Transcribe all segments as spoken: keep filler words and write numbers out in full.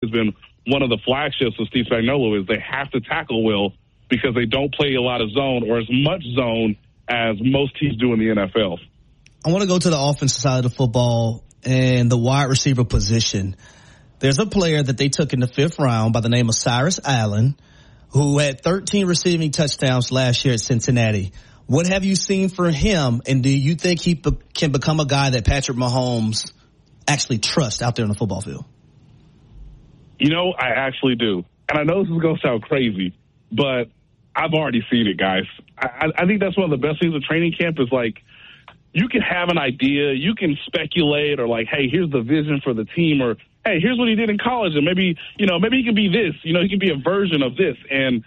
has been one of the flagships of Steve Spagnuolo is they have to tackle well because they don't play a lot of zone or as much zone as most teams do in the N F L. I want to go to the offensive side of the football and the wide receiver position. There's a player that they took in the fifth round by the name of Cyrus Allen, who had thirteen receiving touchdowns last year at Cincinnati. What have you seen for him, and do you think he be- can become a guy that Patrick Mahomes actually trusts out there on the football field? You know, I actually do. And I know this is going to sound crazy, but I've already seen it, guys. I, I think that's one of the best things of training camp is, like, you can have an idea, you can speculate, or like, hey, here's the vision for the team, or hey, here's what he did in college, and maybe, you know, maybe he can be this, you know, he can be a version of this. And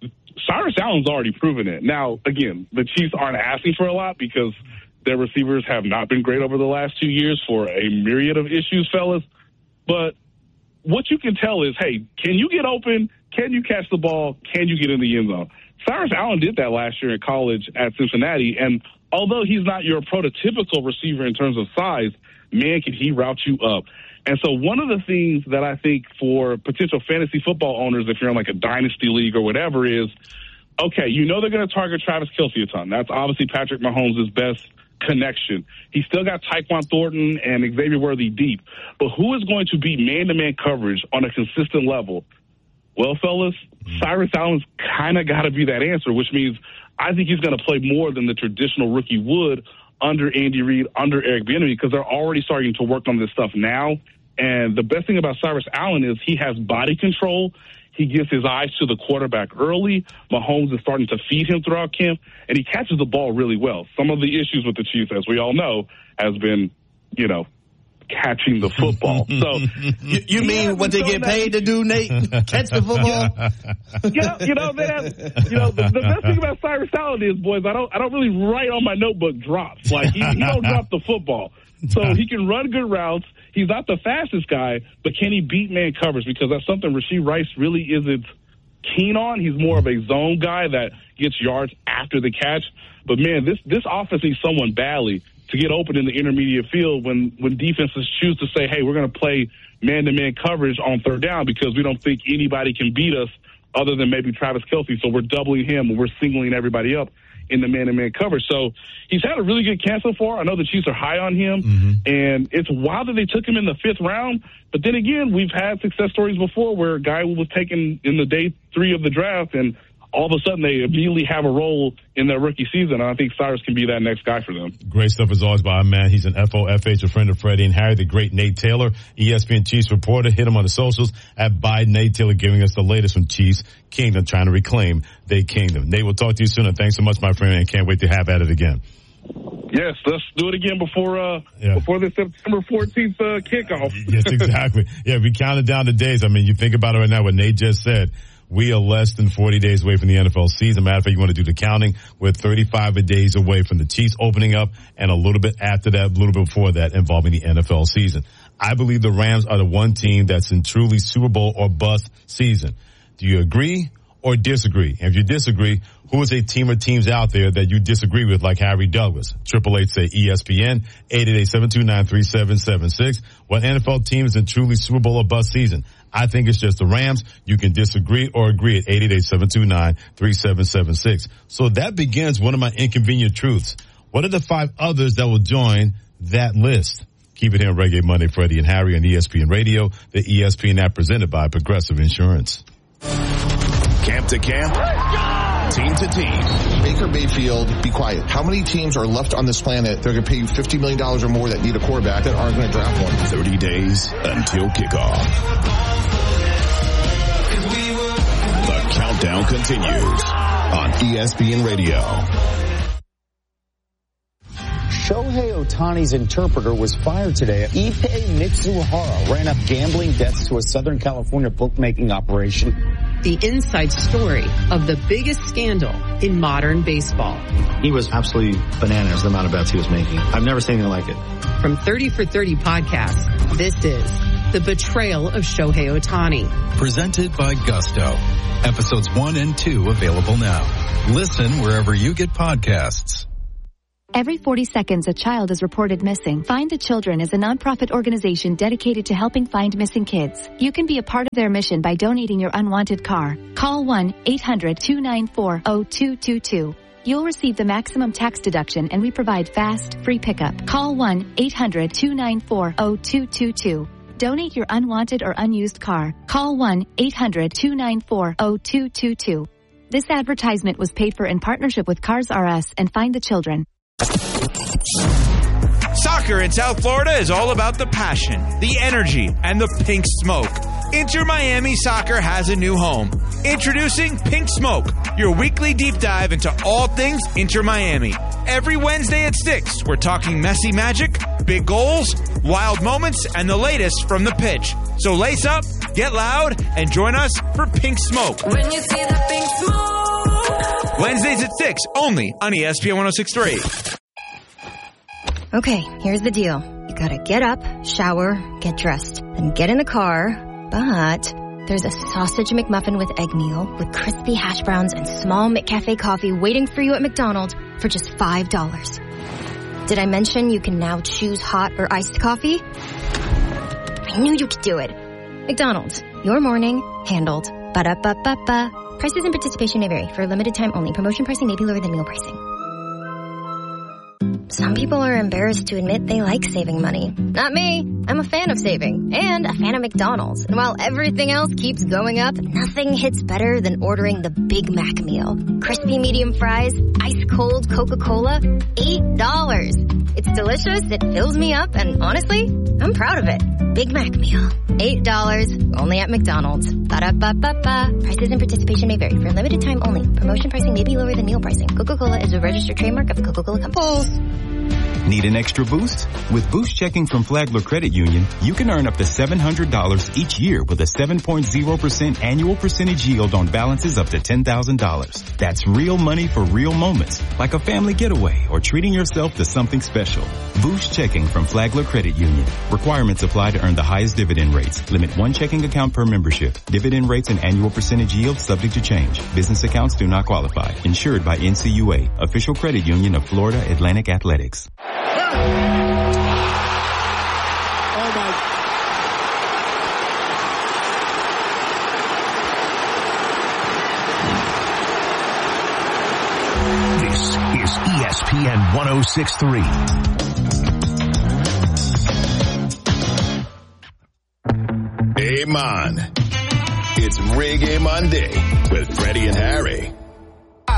Cyrus Allen's already proven it. Now, again, the Chiefs aren't asking for a lot because their receivers have not been great over the last two years for a myriad of issues, fellas. But what you can tell is, hey, can you get open? Can you catch the ball? Can you get in the end zone? Cyrus Allen did that last year in college at Cincinnati, and although he's not your prototypical receiver in terms of size, man, can he route you up. And so one of the things that I think for potential fantasy football owners, if you're in like a dynasty league or whatever, is, okay, you know they're going to target Travis Kelce a ton. That's obviously Patrick Mahomes' best connection. He's still got Tyquan Thornton and Xavier Worthy deep. But who is going to beat man-to-man coverage on a consistent level? Well, fellas, Cyrus Allen's kind of got to be that answer, which means I think he's going to play more than the traditional rookie would under Andy Reid, under Eric Bieniemy, because they're already starting to work on this stuff now. And the best thing about Cyrus Allen is he has body control. He gets his eyes to the quarterback early. Mahomes is starting to feed him throughout camp, and he catches the ball really well. Some of the issues with the Chiefs, as we all know, has been, you know, catching the football. So you, you mean what they get paid to do, Nate? Catch the football? Yeah, you know, they have, you know, the, the best thing about Cyrus Allen is, boys, I don't I don't really write on my notebook drops. Like, he, he don't drop the football. So he can run good routes. He's not the fastest guy, but can he beat man covers? Because that's something Rashee Rice really isn't keen on. He's more of a zone guy that gets yards after the catch. But, man, this, this offense needs someone badly to get open in the intermediate field when, when defenses choose to say, hey, we're going to play man-to-man coverage on third down because we don't think anybody can beat us other than maybe Travis Kelce. So we're doubling him and we're singling everybody up in the man-to-man coverage. So he's had a really good camp so far. I know the Chiefs are high on him, mm-hmm. and it's wild that they took him in the fifth round. But then again, we've had success stories before where a guy was taken in the day three of the draft, and all of a sudden they immediately have a role in their rookie season. And I think Cyrus can be that next guy for them. Great stuff as always by our man. He's an F O F H, a friend of Freddie and Harry, the great Nate Taylor, E S P N Chiefs reporter. Hit him on the socials at by Nate Taylor, giving us the latest from Chiefs Kingdom, trying to reclaim their kingdom. Nate, we'll talk to you soon, and thanks so much, my friend, and can't wait to have at it again. Yes, let's do it again before uh, yeah. before the September fourteenth uh, kickoff. Yes, exactly. Yeah, we counted down the days. I mean, you think about it right now, what Nate just said. We are less than forty days away from the N F L season. Matter of fact, you want to do the counting. We're thirty-five days away from the Chiefs opening up, and a little bit after that, a little bit before that, involving the N F L season. I believe the Rams are the one team that's in truly Super Bowl or bust season. Do you agree or disagree? And if you disagree, who is a team or teams out there that you disagree with, like Harry Douglas? Triple eight say E S P N, eight eight eight, seven two nine, three seven seven six. What N F L team is in truly Super Bowl or bust season? I think it's just the Rams. You can disagree or agree at eight eight eight, seven two nine, three seven seven six. So that begins one of my inconvenient truths. What are the five others that will join that list? Keep it here on Reggae Monday, Freddie and Harry on E S P N Radio, the E S P N app presented by Progressive Insurance. Camp to camp, team to team. Baker Mayfield, be quiet. How many teams are left on this planet that are going to pay you fifty million dollars or more that need a quarterback that aren't going to draft one? thirty days until kickoff. The countdown continues on E S P N Radio. Shohei Ohtani's interpreter was fired today. Ippei Mitsuhara ran up gambling debts to a Southern California bookmaking operation. The inside story of the biggest scandal in modern baseball. He was absolutely bananas, the amount of bets he was making. I've never seen anything like it. From thirty for thirty podcast, this is The Betrayal of Shohei Ohtani. Presented by Gusto. Episodes one and two available now. Listen wherever you get podcasts. Every forty seconds, a child is reported missing. Find the Children is a nonprofit organization dedicated to helping find missing kids. You can be a part of their mission by donating your unwanted car. Call one eight hundred two nine four zero two two two. You'll receive the maximum tax deduction, and we provide fast, free pickup. Call one eight hundred two nine four zero two two two. Donate your unwanted or unused car. Call one eight hundred two nine four zero two two two. This advertisement was paid for in partnership with Cars R Us and Find the Children. Soccer in South Florida is all about the passion, the energy, and the pink smoke. Inter Miami Soccer has a new home. Introducing Pink Smoke, your weekly deep dive into all things Inter Miami. Every Wednesday at six, we're talking messy magic, big goals, wild moments, and the latest from the pitch. So lace up, get loud, and join us for Pink Smoke. When you see the pink smoke. Wednesdays at six, only on E S P N one oh six point three. Okay, here's the deal. You gotta get up, shower, get dressed, then get in the car. But there's a sausage McMuffin with egg meal with crispy hash browns and small McCafe coffee waiting for you at McDonald's for just five dollars. Did I mention you can now choose hot or iced coffee? I knew you could do it. McDonald's, your morning handled. Ba-da-ba-ba-ba. Prices and participation may vary. For a limited time only. Promotion pricing may be lower than meal pricing. Some people are embarrassed to admit they like saving money. Not me. I'm a fan of saving and a fan of McDonald's. And while everything else keeps going up, nothing hits better than ordering the Big Mac meal. Crispy medium fries, ice cold Coca-Cola, eight dollars. It's delicious, it fills me up, and honestly, I'm proud of it. Big Mac meal. eight dollars, only at McDonald's. Ba-da-ba-ba-ba. Prices and participation may vary. For a limited time only. Promotion pricing may be lower than meal pricing. Coca-Cola is a registered trademark of the Coca-Cola Company. Need an extra boost? With Boost Checking from Flagler Credit Union, you can earn up to seven hundred dollars each year with a seven point zero percent annual percentage yield on balances up to ten thousand dollars. That's real money for real moments, like a family getaway or treating yourself to something special. Boost Checking from Flagler Credit Union. Requirements apply to earn the highest dividend rates. Limit one checking account per membership. Dividend rates and annual percentage yield subject to change. Business accounts do not qualify. Insured by N C U A, official credit union of Florida Atlantic Athletics. Oh my. This is E S P N one oh six point three. Hey man, it's Reggae Monday with Freddie and Harry.